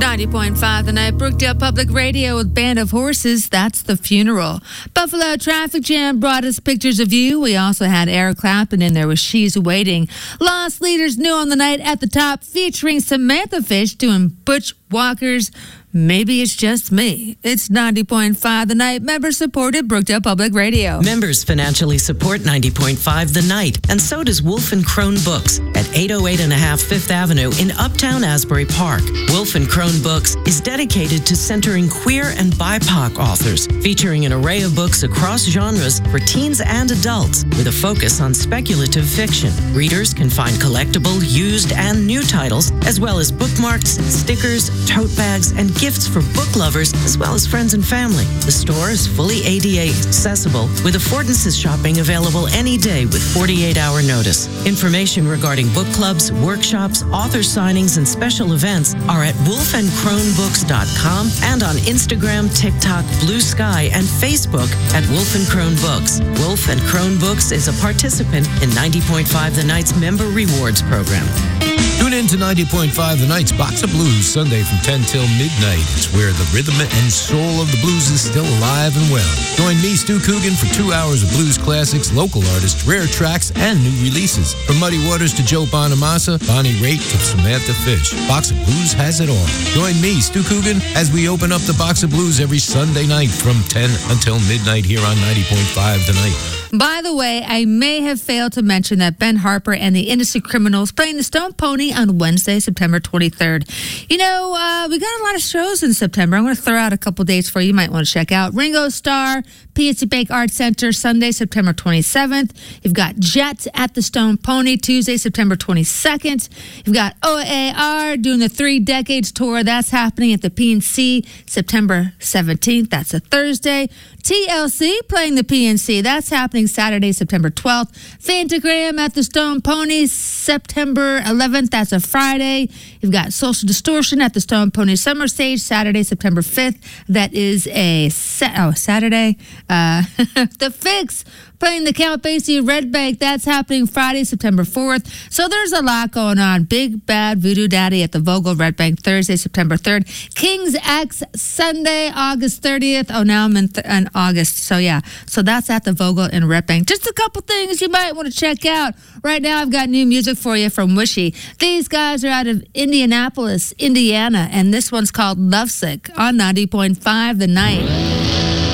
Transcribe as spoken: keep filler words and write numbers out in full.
ninety point five The Night, Brookdale Public Radio with Band of Horses. That's The Funeral. Buffalo Traffic Jam brought us pictures of you. We also had Eric Clapton in there with She's Waiting. Lost Leaders New on the Night at the Top featuring Samantha Fish doing Butch Walker's Maybe It's Just Me. It's ninety point five The Night, member-supported Brookdale Public Radio. Members financially support ninety point five The Night, and so does Wolf and Crone Books at eight oh eight and a half Fifth Avenue in Uptown Asbury Park. Wolf and Crone Books is dedicated to centering queer and B I P O C authors, featuring an array of books across genres for teens and adults, with a focus on speculative fiction. Readers can find collectible, used, and new titles, as well as bookmarks, stickers, tote bags, and gifts for book lovers, as well as friends and family. The store is fully A D A accessible, with affordances shopping available any day with forty-eight hour notice. Information regarding book clubs, workshops, author signings, and special events are at wolf and crone books dot com and on Instagram, TikTok, Blue Sky, and Facebook at Wolf and Crone Books. Wolf and Crone Books is a participant in ninety point five The Night's Member Rewards Program. Tune in to ninety point five The Night's Box of Blues, Sunday from ten till midnight. It's where the rhythm and soul of the blues is still alive and well. Join me, Stu Coogan, for two hours of blues classics, local artists, rare tracks, and new releases. From Muddy Waters to Joe Bonamassa, Bonnie Raitt to Samantha Fish, Box of Blues has it all. Join me, Stu Coogan, as we open up the Box of Blues every Sunday night from ten until midnight here on ninety point five The Night. By the way, I may have failed to mention that Ben Harper and the Industry Criminals playing the Stone Pony on Wednesday, September twenty-third. You know, uh, we got a lot of shows in September. I'm going to throw out a couple dates for you. You might want to check out. Ringo Starr, P N C Bank Arts Center, Sunday, September twenty-seventh. You've got Jet at the Stone Pony, Tuesday, September twenty-second. You've got O A R doing the Three Decades Tour. That's happening at the P N C, September seventeenth. That's a Thursday. T L C playing the P N C. That's happening Saturday, September twelfth. Fantagram at the Stone Pony, September eleventh. That's a Friday. You've got Social Distortion at the Stone Pony Summer Stage, Saturday, September fifth. That is a sa- oh, Saturday. Uh, the Fix playing the Count Basie Red Bank. That's happening Friday, September fourth. So there's a lot going on. Big Bad Voodoo Daddy at the Vogel Red Bank, Thursday, September third. King's X, Sunday, August thirtieth. Oh, now I'm in, th- in August. So, yeah. So that's at the Vogel in Red Bank. Just a couple things you might want to check out. Right now, I've got new music for you from Wishy. These guys are out of Indianapolis, Indiana, and this one's called Lovesick on ninety point five The Night.